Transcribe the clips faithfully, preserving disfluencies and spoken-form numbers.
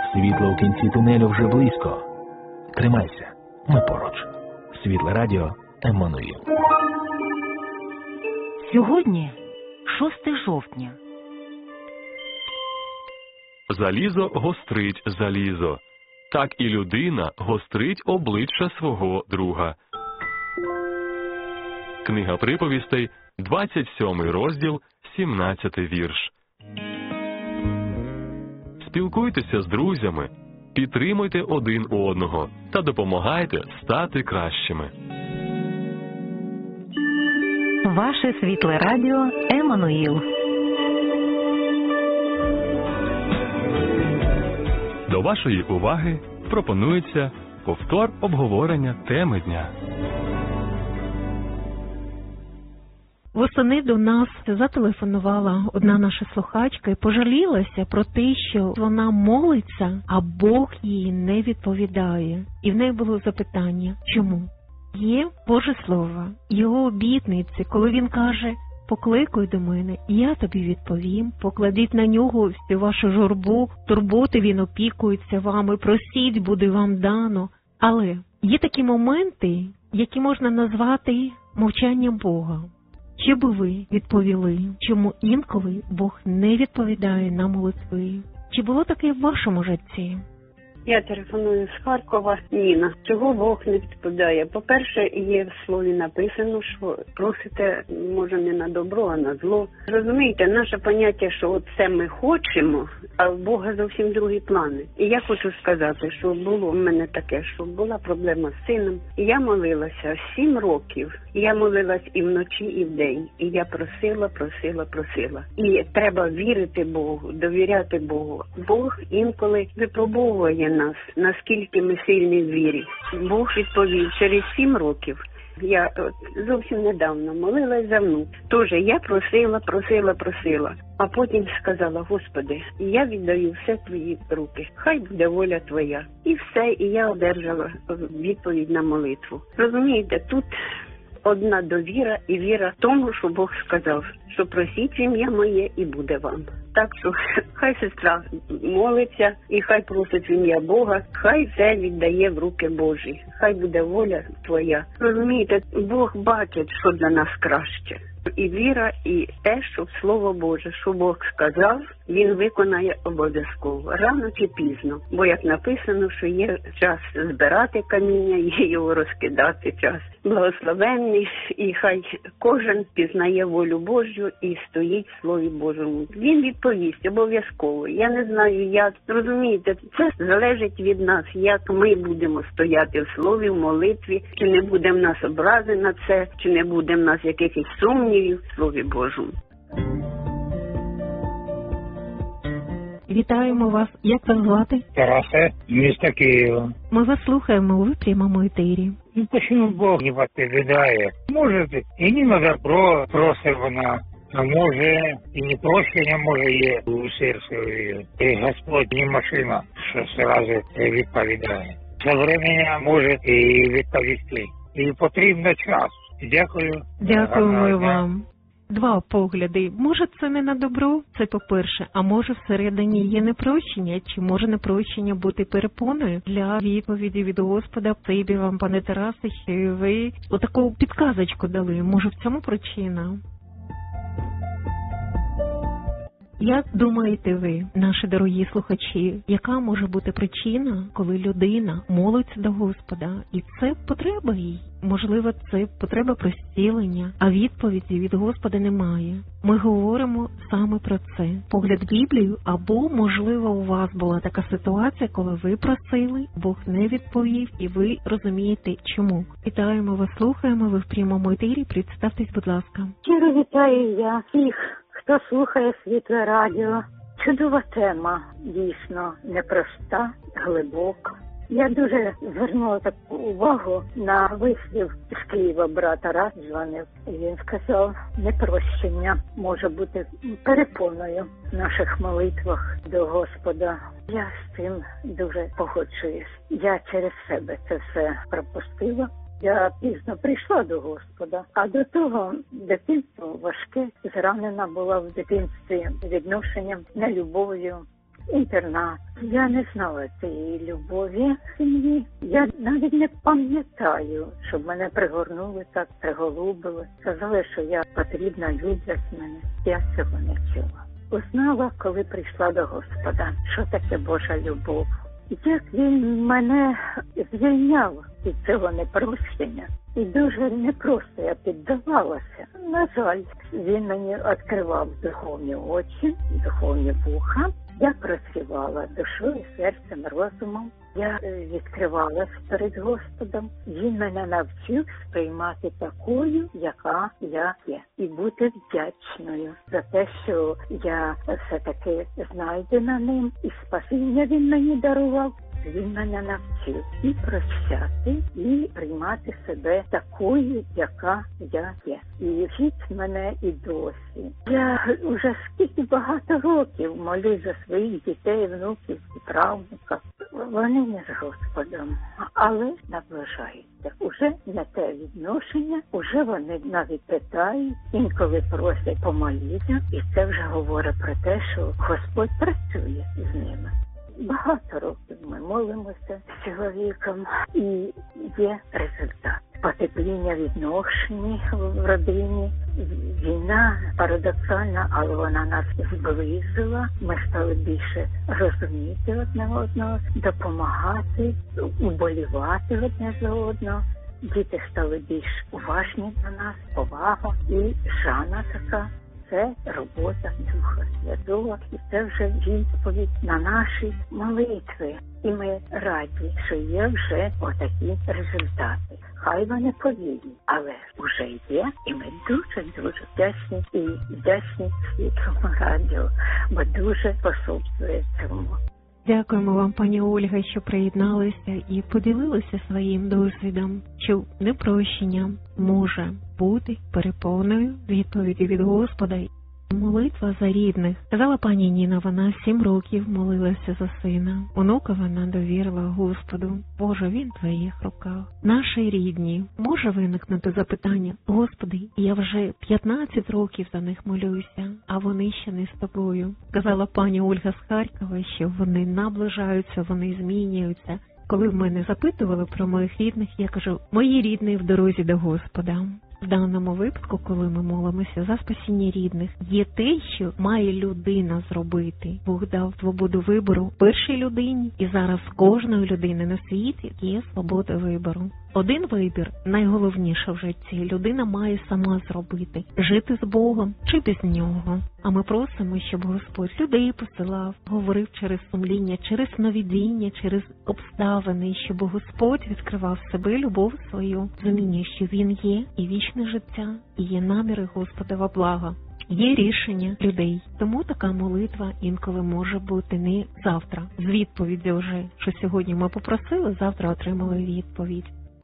Світло у кінці тунелю вже близько. Тримайся, ми поруч. Світле радіо Еммануїл. Сьогодні шосте жовтня. Залізо гострить залізо. Так і людина гострить обличчя свого друга. Книга приповістей, двадцять сьомий розділ, сімнадцятий вірш. Спілкуйтеся з друзями, підтримуйте один одного та допомагайте стати кращими. Ваше світле радіо Еммануїл. До вашої уваги пропонується повтор обговорення теми дня. Восени до нас зателефонувала одна наша слухачка і пожалілася про те, що вона молиться, а Бог їй не відповідає. І в неї було запитання, чому? Є Боже Слово, Його обітниці, коли Він каже: «Покликай до мене, я тобі відповім, покладіть на нього всю вашу журбу, турботи Він опікується вами, просіть, буде вам дано». Але є такі моменти, які можна назвати мовчанням Бога. Що би ви відповіли, чому інколи Бог не відповідає на молитви? Чи було таке в вашому житті? Я телефоную з Харкова. Ніна, чого Бог не відповідає? По-перше, є в слові написано, що просите, може, не на добро, а на зло. Розумієте, наше поняття, що от це ми хочемо, а в Бога зовсім другі плани. І я хочу сказати, що було в мене таке, що була проблема з сином. І я молилася сім років. І я молилась і вночі, і вдень. І я просила, просила, просила. І треба вірити Богу, довіряти Богу. Бог інколи випробовує нас, наскільки ми сильні в вірі. Бог відповів через сім років. Я от, зовсім недавно молилась за внук. Тож я просила, просила, просила. А потім сказала: Господи, я віддаю все в Твої руки. Хай буде воля Твоя. І все, і я одержала відповідь на молитву. Розумієте, тут одна довіра і віра в тому, що Бог сказав, що просіть в ім'я моє і буде вам. Так що хай сестра молиться і хай просить в ім'я Бога, хай все віддає в руки Божі, хай буде воля Твоя. Розумієте, Бог бачить, що для нас краще. І віра, і те, що Слово Боже, що Бог сказав, Він виконає обов'язково, рано чи пізно. Бо, як написано, що є час збирати каміння, є його розкидати час. Благословенний, і хай кожен пізнає волю Божу і стоїть в Слові Божому. Він відповість обов'язково. Я не знаю, як. Розумієте, це залежить від нас, як ми будемо стояти в Слові, в молитві, чи не буде в нас образи на це, чи не буде в нас якихось сумнівів в Слові Божому. Вітаємо вас. Як вас звати? Тарасе, місто Києва. Ми вас слухаємо, ви в прямому етері. Ну, почему Бог не відповідає? Може, і не на добро просить вона, а може, і не прощення може є у серці. І Господь не машина, що одразу відповідає. За времення може і відповісти. І потрібно час. Дякую. Дякуємо вам. Два погляди. Може, це не на добро? Це по-перше. А може, всередині є непрощення? Чи може непрощення бути перепоною для відповіді від Господа? Спасибі вам, пане Тарасе, що ви отаку підказочку дали. Може, в цьому причина? Як думаєте ви, наші дорогі слухачі, яка може бути причина, коли людина молиться до Господа, і це потреба їй? Можливо, це потреба про зцілення, а відповіді від Господа немає. Ми говоримо саме про це. Погляд Біблію, або, можливо, у вас була така ситуація, коли ви просили, Бог не відповів, і ви розумієте, чому. Вітаємо вас, слухаємо, ви в прямому етері, представтесь, будь ласка. Щиро вітаю я всіх, хто слухає Світле радіо. Чудова тема, дійсно непроста, глибока. Я дуже звернула таку увагу на вислів з Києва, брата Раз дзвонив. Він сказав, непрощення може бути перепоною в наших молитвах до Господа. Я з цим дуже погоджуюсь. Я через себе це все пропустила. Я пізно прийшла до Господа, а до того дитинство важке, зранена була в дитинстві відношенням, нелюбов'ю, інтернат, Я не знала цієї любові в сім'ї. Я навіть не пам'ятаю, щоб мене пригорнули так, приголубили. Сказали, що я потрібна, люблять мене. Я цього не чула. Узнала, коли прийшла до Господа, що таке Божа любов. І як він мене звільняв від цього непрощення. І дуже непросто я піддавалася. На жаль, він мені відкривав духовні очі, духовні вуха. Я працювала душою, серцем, розумом. Я відкривалася перед Господом. Він мене навчив сприймати такою, яка я є. І бути вдячною за те, що я все-таки знайдена ним. І спасіння він мені дарував. Він мене навчив і прощати, і приймати себе такою, яка я є. І вчить мене і досі. Я вже скільки багато років молюсь за своїх дітей, внуків і правнуків. Вони не з Господом, але наближаються. Уже не те відношення, уже вони навіть питають, інколи просять помолитися. І це вже говорить про те, що Господь працює з ними. Багато років ми молимося з чоловіком, і є результат. Потепління відношень в родині. Війна парадоксальна, але вона нас зблизила. Ми стали більше розуміти одне одного, допомагати, уболівати одне за одного. Діти стали більш уважні на нас, повага і шана така. Це робота Духа Святого, і це вже відповідь на наші молитви. І ми раді, що є вже отакі результати. Хай вони повільні, але вже є, і ми дуже-дуже вдячні і вдячні Світлому радіо, бо дуже способствує цьому. Дякуємо вам, пані Ольга, що приєдналися і поділилися своїм досвідом, що непрощення може бути переповною відповіді від Господа. Молитва за рідних. Казала пані Ніна, вона сім років молилася за сина. Онука вона довірила Господу. Боже, він в твоїх руках. Наші рідні. Може виникнути запитання: Господи, я вже п'ятнадцять років за них молюся, а вони ще не з тобою. Казала пані Ольга з Харкова, що вони наближаються, вони змінюються. Коли в мене запитували про моїх рідних, я кажу: мої рідні в дорозі до Господа. В даному випадку, коли ми молимося за спасіння рідних, є те, що має людина зробити. Бог дав свободу вибору першій людині, і зараз кожної людини на світі є свобода вибору. Один вибір, найголовніше в житті, людина має сама зробити – жити з Богом чи без Нього. А ми просимо, щоб Господь людей посилав, говорив через сумління, через сновидіння, через обставини, щоб Господь відкривав себе, любов свою, розуміння, що Він є і вічне життя, і є наміри Господа во благо. Є рішення людей. Тому така молитва інколи може бути не завтра. З відповіді вже, що сьогодні ми попросили, завтра отримали відповідь.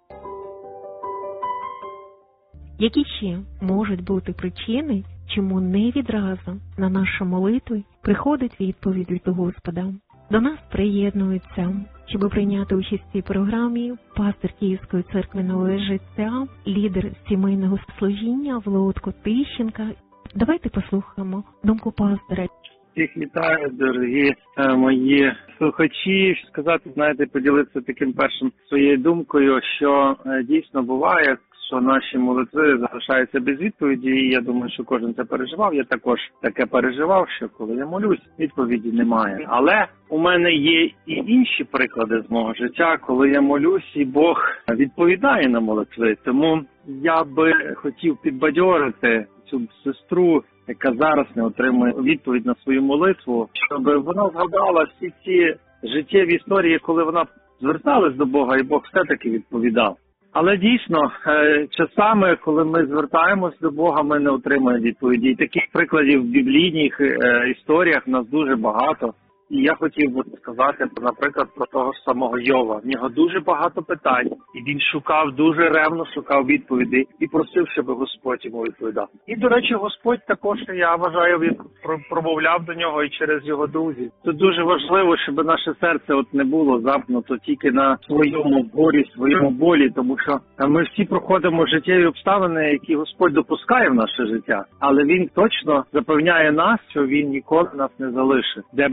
Які ще можуть бути причини, чому не відразу на наші молитви приходить відповідь від Господа? До нас приєднуються, щоб прийняти участь в цій програмі, пастир Київської церкви «Нове життя», лідер сімейного служіння Володко Тищенка. Давайте послухаємо думку пастора. Всіх вітаю, дорогі е, мої слухачі. Сказати, знаєте, поділитися таким першим своєю думкою, що е, дійсно буває, що наші молитви залишаються без відповіді, і я думаю, що кожен це переживав. Я також таке переживав, що коли я молюсь, відповіді немає. Але у мене є і інші приклади з мого життя, коли я молюсь, і Бог відповідає на молитви. Тому я би хотів підбадьорити цю сестру, яка зараз не отримує відповідь на свою молитву, щоб вона згадала всі ці життєві історії, коли вона зверталась до Бога, і Бог все-таки відповідав. Але дійсно, часами, коли ми звертаємось до Бога, ми не отримуємо відповіді. І таких прикладів в біблійних історіях в нас дуже багато. І я хотів би сказати, наприклад, про того ж самого Йова. В нього дуже багато питань, і він шукав, дуже ревно шукав відповіді і просив, щоб Господь йому відповідав. І, до речі, Господь також, я вважаю, він промовляв до нього і через його друзів. Це дуже важливо, щоб наше серце от не було замкнуто тільки на своєму горі, своєму болі, тому що ми всі проходимо життєві обставини, які Господь допускає в наше життя. Але Він точно запевняє нас, що Він ніколи нас не залишить, де би ми не були.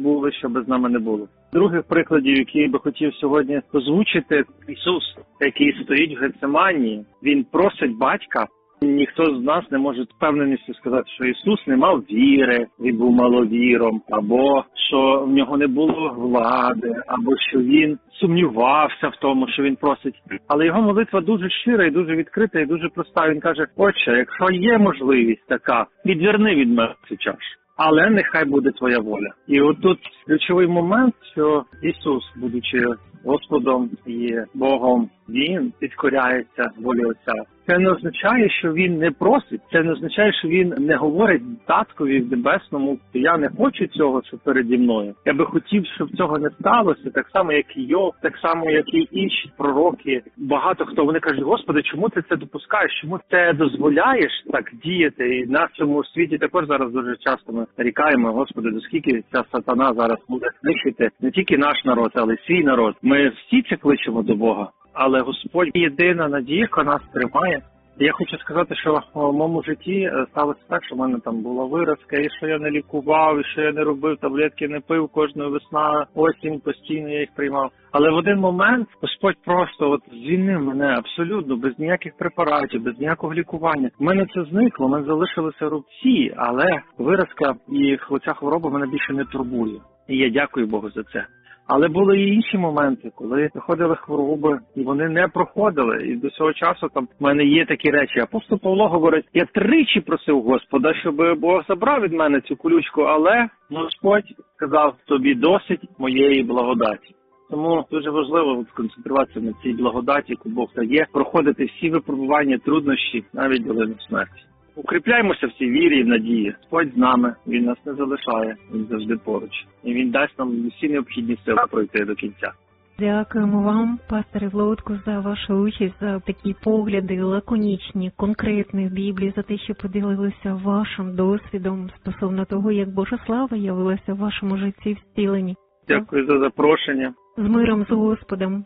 були, що би з нами не було. Других прикладів, які я би хотів сьогодні озвучити, Ісус, який стоїть в Гециманії, він просить батька. Ніхто з нас не може з впевненістю сказати, що Ісус не мав віри, він був маловіром, або що в нього не було влади, або що він сумнівався в тому, що він просить. Але його молитва дуже щира і дуже відкрита, і дуже проста. Він каже: Отче, якщо є можливість така, відверни від мене цю чашу. Але нехай буде твоя воля. І отут ключовий момент, що Ісус, будучи Господом і Богом, Він підкоряється волі Отця. Це не означає, що він не просить, це не означає, що він не говорить таткові в небесному: я не хочу цього, що переді мною. Я би хотів, щоб цього не сталося, так само, як і Йов, так само, як і інші пророки. Багато хто, вони кажуть: Господи, чому ти це допускаєш, чому це дозволяєш так діяти? І на цьому світі також зараз дуже часто ми нарікаємо: Господи, до скільки ця сатана зараз буде знищити не тільки наш народ, але й свій народ. Ми всі це кличемо до Бога. Але Господь єдина надія, яка нас тримає. Я хочу сказати, що в моєму житті сталося так, що в мене там була виразка, і що я не лікував, і що я не робив, таблетки не пив, кожної весна, осінь, постійно я їх приймав. Але в один момент Господь просто от звільнив мене абсолютно, без ніяких препаратів, без ніякого лікування. У мене це зникло, в мене залишилися рубці, але виразка і ця хвороба мене більше не турбує. І я дякую Богу за це. Але були і інші моменти, коли приходили хвороби, і вони не проходили. І до цього часу там в мене є такі речі. Апостол Павло говорить: я тричі просив Господа, щоб Бог забрав від мене цю колючку, але Господь сказав: тобі досить моєї благодаті. Тому дуже важливо сконцентруватися на цій благодаті, яку Бог дає, проходити всі випробування, труднощі, навіть долину смерті. Укріпляємося в цій вірі і в надії. Господь з нами, Він нас не залишає, Він завжди поруч. І Він дасть нам всі необхідні сили пройти до кінця. Дякуємо вам, пасторе Влодку, за вашу участь, за такі погляди лаконічні, конкретні в Біблії, за те, що поділилися вашим досвідом стосовно того, як Божа слава явилася в вашому житті в зціленні. Дякую за запрошення. З миром з Господом.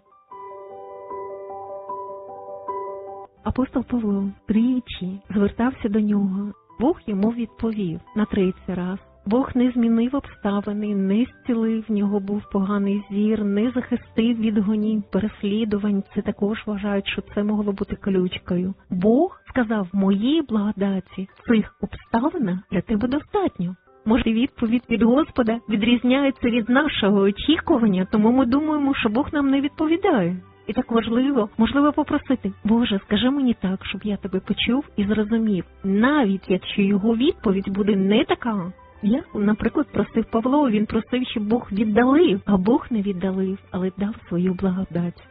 Апостол Павло тричі звертався до нього. Бог йому відповів на тридцять раз. Бог не змінив обставини, не зцілив, в нього був поганий зір, не захистив від гонінь, переслідувань. Це також вважають, що це могло бути колючкою. Бог сказав: моєї благодаті в цих обставинах для тебе достатньо. Може, відповідь від Господа відрізняється від нашого очікування, тому ми думаємо, що Бог нам не відповідає. І так важливо, можливо, попросити: Боже, скажи мені так, щоб я тебе почув і зрозумів, навіть якщо його відповідь буде не така. Я, наприклад, просив Павло, він просив, щоб Бог віддалив, а Бог не віддалив, але дав свою благодать.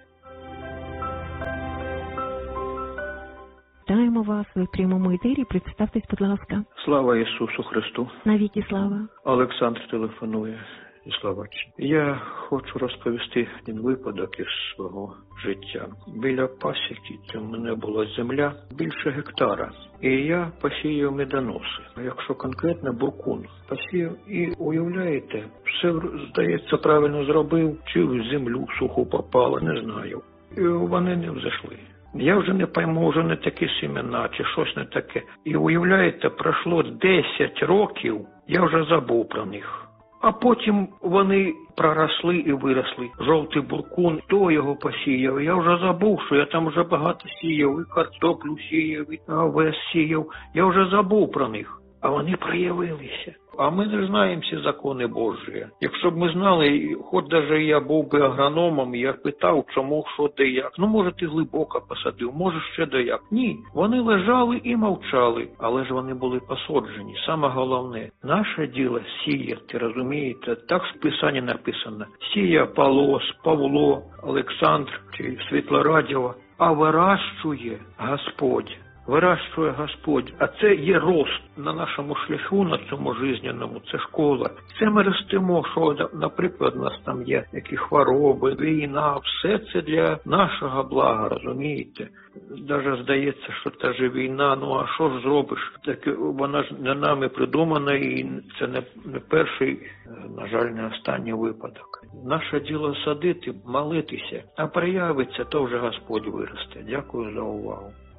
Вітаємо вас, ви в прямому етері, представтесь, будь ласка. Слава Ісусу Христу. Навіки слава. Олександр телефонує зі Словаччини. Я хочу розповісти один випадок із свого життя. Біля пасіки у мене була земля більше гектара. І я посіяв медоноси. Якщо конкретно буркун посіяв, і уявляєте, все, здається, правильно зробив, чи в землю суху попало, не знаю. І вони не взійшли. Я вже не пойму, вже не такі семена, чи щось не таке. І уявляєте, пройшло десять років, я вже забув про них. А потім вони проросли і виросли. Жовтий буркун, хто його посіяв? Я вже забув, що я там вже багато сіяв, і картоплю сіяв, і овес сіяв. Я вже забув про них. А вони проявилися. А ми не знаємо всі закони Божі. Якщо б ми знали, хоч навіть я був би агрономом, я питав, чому, що, де, як. Ну, може, ти глибоко посадив, може, ще де як. Ні, вони лежали і мовчали, але ж вони були посаджені. Саме головне, наше діло сіяти, розумієте? Так в Писанні написано. Сія Палос, Павло, Олександр чи Світлорадіо, а вирощує Господь. Вирощує Господь. А це є рост на нашому шляху, на цьому жизненному, це школа. Це ми ростемо, що, наприклад, у нас там є які хвороби, війна, все це для нашого блага, розумієте? Даже здається, що та же війна, ну а що ж зробиш? Так вона ж не нами придумана, і це не, не перший, на жаль, не останній випадок. Наше діло садити, молитися, а проявиться, то вже Господь виросте. Дякую за увагу.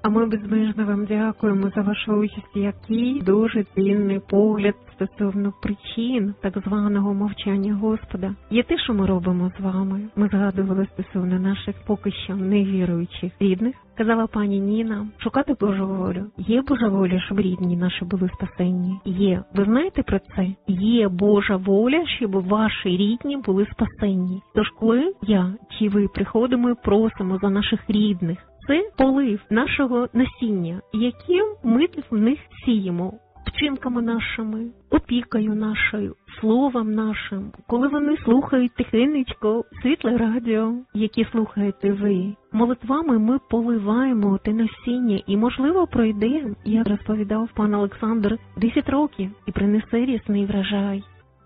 А ми безмежно вам дякуємо за вашу участь, який дуже цінний погляд стосовно причин так званого мовчання Господа. Є те, що ми робимо з вами. Ми згадували стосовно наших поки що невіруючих рідних. Казала пані Ніна, шукати Божу волю. Є Божа воля, щоб рідні наші були спасенні? Є. Ви знаєте про це? Є Божа воля, щоб ваші рідні були спасенні. Тож коли я чи ви приходимо і просимо за наших рідних, це полив нашого насіння, яким ми в них сіємо. Вчинками нашими, опікою нашою, словом нашим, коли вони слухають тихенечко світле радіо, яке слухаєте ви. Молитвами ми поливаємо те насіння і, можливо, пройде, як розповідав пан Олександр, десять років і принесе рясний врожай.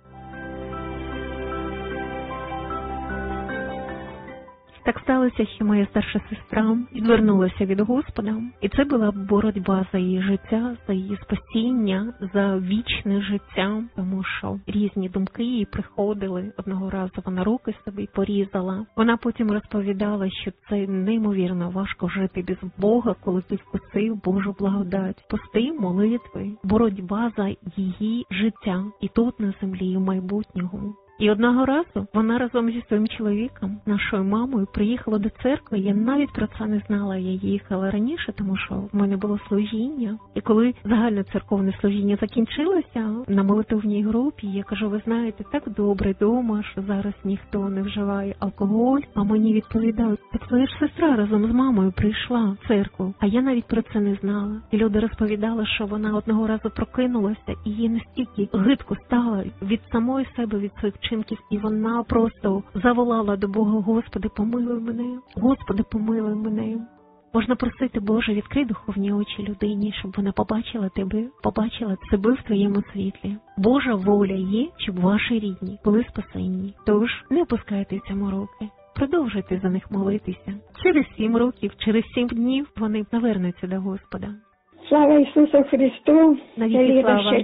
Так сталося, що моя старша сестра відвернулася від Господа, і це була боротьба за її життя, за її спасіння, за вічне життя, тому що різні думки їй приходили. Одного разу вона руки собі порізала. Вона потім розповідала, що це неймовірно важко жити без Бога, коли ти вкусив Божу благодать. Пости, молитви, боротьба за її життя і тут на землі, і в майбутнього. І одного разу вона разом зі своїм чоловіком, нашою мамою, приїхала до церкви. Я навіть про це не знала, я їхала раніше, тому що в мене було служіння. І коли загальне церковне служіння закінчилося на молитовній групі, я кажу, ви знаєте, так добре вдома, що зараз ніхто не вживає алкоголь. А мені відповідають, так твоя ж сестра разом з мамою прийшла в церкву. А я навіть про це не знала. І люди розповідали, що вона одного разу прокинулася, і їй настільки гидко стало від самої себе, від своїх вчинків, і вона просто заволала до Бога: Господи, помилуй мене, Господи, помилуй мене. Можна просити, Боже, відкрий духовні очі людині, щоб вона побачила тебе, побачила себе в твоєму світлі. Божа воля є, щоб ваші рідні були спасенні. Тож не опускайте в цьому руки. Продовжуйте за них молитися. Через сім років, через сім днів вони навернуться до Господа. Слава Ісусу Христу! Навіки слава!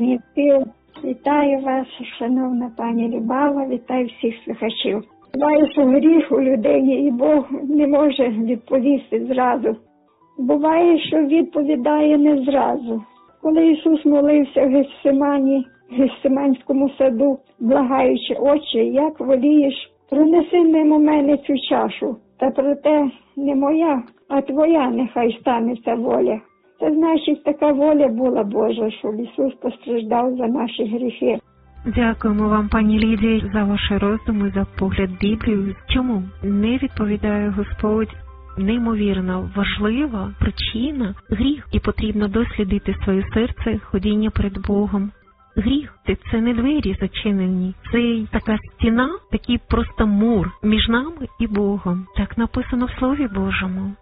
Вітаю вас, шановна пані Любава, вітаю всіх слухачів. Буває, що гріх у людині і Бог не може відповісти зразу. Буває, що відповідає не зразу. Коли Ісус молився в Гефсимані, в Гефсиманському саду, благаючи: Отче, як волієш, пронеси мимо мене цю чашу, та проте не моя, а твоя нехай станеться воля. Це значить, така воля була Божа, щоб Ісус постраждав за наші гріхи. Дякуємо вам, пані Лідія, за ваші роздуми, за погляд Біблії. Чому не відповідає Господь? Неймовірно важлива причина – гріх. І потрібно дослідити своє серце, ходіння перед Богом. Гріх – це не двері зачинені, це така стіна, такий просто мур між нами і Богом. Так написано в Слові Божому.